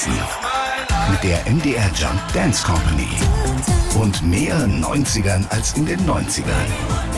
tanzen. Mit der MDR Jump Dance Company. Und mehr 90ern als in den 90ern.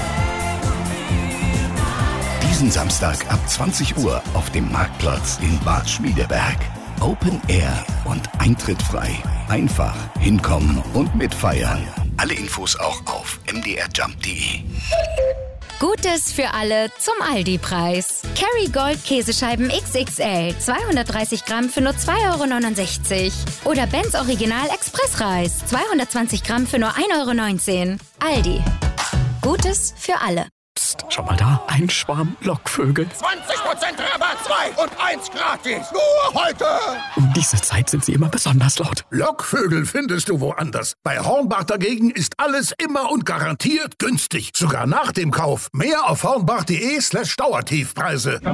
Diesen Samstag ab 20 Uhr auf dem Marktplatz in Bad Schmiedeberg. Open Air und Eintritt frei. Einfach hinkommen und mitfeiern. Alle Infos auch auf mdrjump.de. Gutes für alle zum Aldi-Preis. Kerrygold Käsescheiben XXL, 230 Gramm für nur 2,69 €. Oder Benz Original Expressreis, 220 Gramm für nur 1,19 €. Aldi. Gutes für alle. Psst, schau mal da, ein Schwarm Lockvögel. 20% Rabatt, 2 und 1 gratis. Nur heute. Um diese Zeit sind sie immer besonders laut. Lockvögel findest du woanders. Bei Hornbach dagegen ist alles immer und garantiert günstig. Sogar nach dem Kauf. Mehr auf hornbach.de/Dauertiefpreise.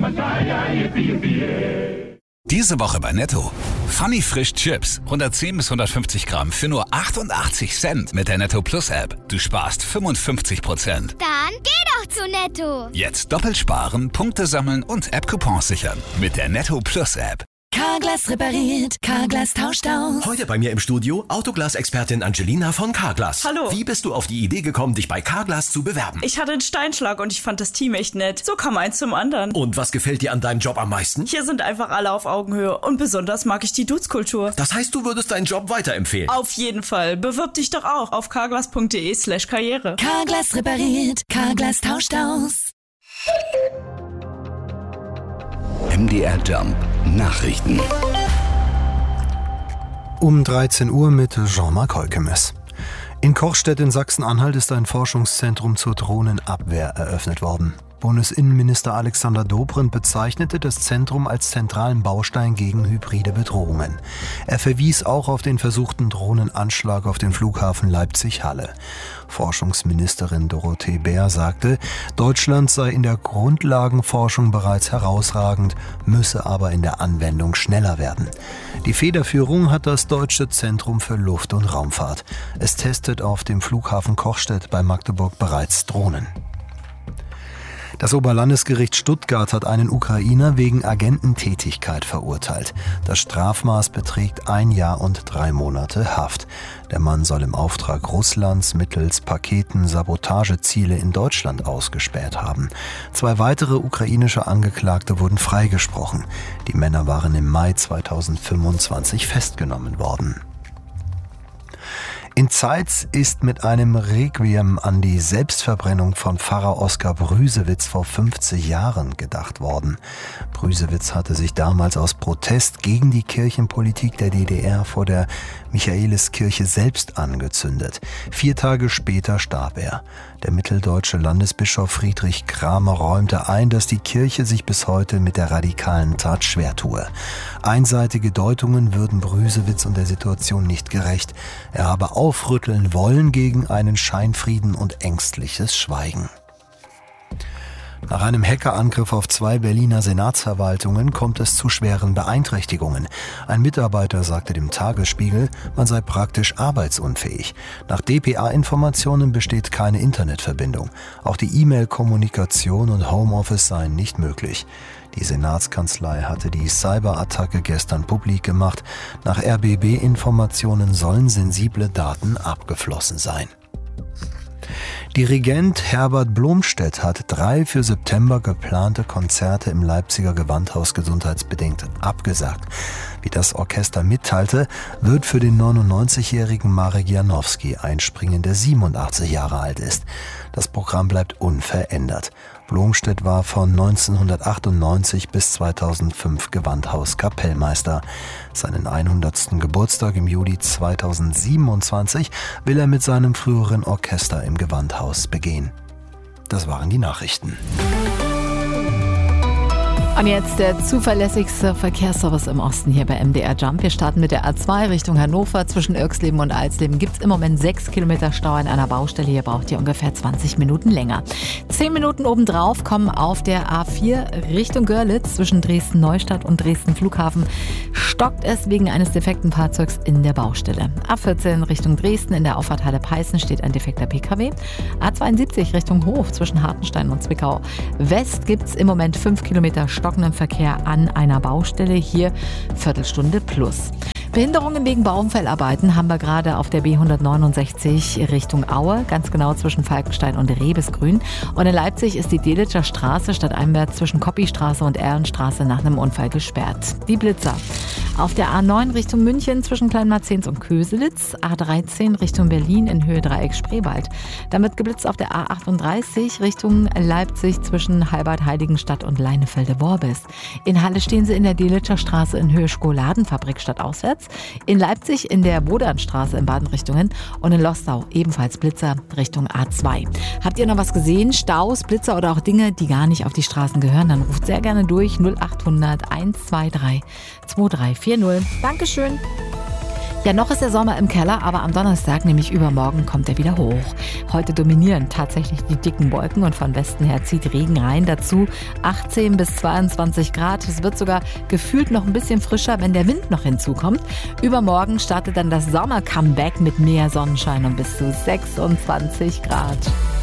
Diese Woche bei Netto. Funny Frisch Chips. 110 bis 150 Gramm für nur 88 Cent mit der Netto Plus App. Du sparst 55%. Dann geh doch zu Netto. Jetzt doppelt sparen, Punkte sammeln und App-Coupons sichern. Mit der Netto Plus App. Carglass repariert, Carglass tauscht aus. Heute bei mir im Studio Autoglas-Expertin Angelina von Carglass. Hallo. Wie bist du auf die Idee gekommen, dich bei Carglass zu bewerben? Ich hatte einen Steinschlag und ich fand das Team echt nett. So kam eins zum anderen. Und was gefällt dir an deinem Job am meisten? Hier sind einfach alle auf Augenhöhe und besonders mag ich die Dudes-Kultur. Das heißt, du würdest deinen Job weiterempfehlen? Auf jeden Fall. Bewirb dich doch auch auf carglass.de/Karriere. Carglass repariert, Carglass tauscht aus. MDR Jump Nachrichten. Um 13 Uhr mit Jean-Marc Heukemes. In Kochstedt in Sachsen-Anhalt ist ein Forschungszentrum zur Drohnenabwehr eröffnet worden. Bundesinnenminister Alexander Dobrindt bezeichnete das Zentrum als zentralen Baustein gegen hybride Bedrohungen. Er verwies auch auf den versuchten Drohnenanschlag auf den Flughafen Leipzig-Halle. Forschungsministerin Dorothee Bär sagte, Deutschland sei in der Grundlagenforschung bereits herausragend, müsse aber in der Anwendung schneller werden. Die Federführung hat das Deutsche Zentrum für Luft- und Raumfahrt. Es testet auf dem Flughafen Kochstedt bei Magdeburg bereits Drohnen. Das Oberlandesgericht Stuttgart hat einen Ukrainer wegen Agententätigkeit verurteilt. Das Strafmaß beträgt 1 Jahr und 3 Monate Haft. Der Mann soll im Auftrag Russlands mittels Paketen Sabotageziele in Deutschland ausgespäht haben. 2 weitere ukrainische Angeklagte wurden freigesprochen. Die Männer waren im Mai 2025 festgenommen worden. In Zeitz ist mit einem Requiem an die Selbstverbrennung von Pfarrer Oskar Brüsewitz vor 50 Jahren gedacht worden. Brüsewitz hatte sich damals aus Protest gegen die Kirchenpolitik der DDR vor der Michaeliskirche selbst angezündet. 4 Tage später starb er. Der mitteldeutsche Landesbischof Friedrich Kramer räumte ein, dass die Kirche sich bis heute mit der radikalen Tat schwer tue. Einseitige Deutungen würden Brüsewitz und der Situation nicht gerecht. Er habe aufrütteln wollen gegen einen Scheinfrieden und ängstliches Schweigen. Nach einem Hackerangriff auf 2 Berliner Senatsverwaltungen kommt es zu schweren Beeinträchtigungen. Ein Mitarbeiter sagte dem Tagesspiegel, man sei praktisch arbeitsunfähig. Nach dpa-Informationen besteht keine Internetverbindung. Auch die E-Mail-Kommunikation und Homeoffice seien nicht möglich. Die Senatskanzlei hatte die Cyberattacke gestern publik gemacht. Nach RBB-Informationen sollen sensible Daten abgeflossen sein. Dirigent Herbert Blomstedt hat 3 für September geplante Konzerte im Leipziger Gewandhaus gesundheitsbedingt abgesagt. Wie das Orchester mitteilte, wird für den 99-jährigen Marek Janowski einspringen, der 87 Jahre alt ist. Das Programm bleibt unverändert. Blomstedt war von 1998 bis 2005 Gewandhauskapellmeister. Seinen 100. Geburtstag im Juli 2027 will er mit seinem früheren Orchester im Gewandhaus begehen. Das waren die Nachrichten. Und jetzt der zuverlässigste Verkehrsservice im Osten hier bei MDR Jump. Wir starten mit der A2 Richtung Hannover. Zwischen Irxleben und Alsleben gibt es im Moment 6 Kilometer Stau an einer Baustelle. Hier braucht ihr ungefähr 20 Minuten länger. 10 Minuten obendrauf kommen auf der A4 Richtung Görlitz. Zwischen Dresden-Neustadt und Dresden-Flughafen stockt es wegen eines defekten Fahrzeugs in der Baustelle. A14 Richtung Dresden in der Auffahrt Halle-Peißen steht ein defekter PKW. A72 Richtung Hof zwischen Hartenstein und Zwickau West gibt es im Moment 5 Kilometer stockenden Verkehr an einer Baustelle. Hier Viertelstunde plus. Behinderungen wegen Bauunfallarbeiten haben wir gerade auf der B169 Richtung Aue, ganz genau zwischen Falkenstein und Rebesgrün. Und in Leipzig ist die Delitzscher Straße stadteinwärts zwischen Koppistraße und Erlenstraße nach einem Unfall gesperrt. Die Blitzer. Auf der A9 Richtung München zwischen Kleinmarzens und Köselitz, A13 Richtung Berlin in Höhe Dreieck Spreewald. Damit geblitzt auf der A38 Richtung Leipzig zwischen Halbert-Heiligenstadt und Leinefelde-Worbis. In Halle stehen sie in der Delitzscher Straße in Höhe Schokoladenfabrik stadtauswärts. In Leipzig in der Wodanstraße in beiden Richtungen und in Lostau ebenfalls Blitzer Richtung A2. Habt ihr noch was gesehen? Staus, Blitzer oder auch Dinge, die gar nicht auf die Straßen gehören? Dann ruft sehr gerne durch 0800 123 2340. Dankeschön. Ja, noch ist der Sommer im Keller, aber am Donnerstag, nämlich übermorgen, kommt er wieder hoch. Heute dominieren tatsächlich die dicken Wolken und von Westen her zieht Regen rein. Dazu 18 bis 22 Grad. Es wird sogar gefühlt noch ein bisschen frischer, wenn der Wind noch hinzukommt. Übermorgen startet dann das Sommer-Comeback mit mehr Sonnenschein und bis zu 26 Grad.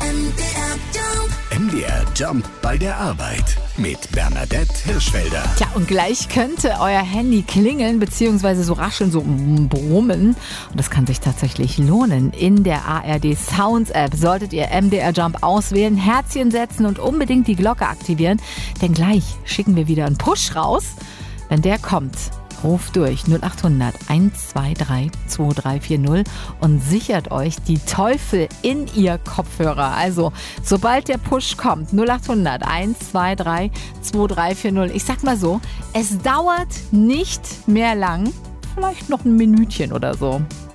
MDR Jump bei der Arbeit mit Bernadette Hirschfelder. Tja, und gleich könnte euer Handy klingeln bzw. so rascheln, so brummen. Und das kann sich tatsächlich lohnen. In der ARD Sounds App solltet ihr MDR Jump auswählen, Herzchen setzen und unbedingt die Glocke aktivieren. Denn gleich schicken wir wieder einen Push raus. Wenn der kommt, ruft durch 0800 123 2340 und sichert euch die Teufel in ihr Kopfhörer. Also, sobald der Push kommt, 0800 123 2340. Ich sag mal so, es dauert nicht mehr lang, vielleicht noch ein Minütchen oder so.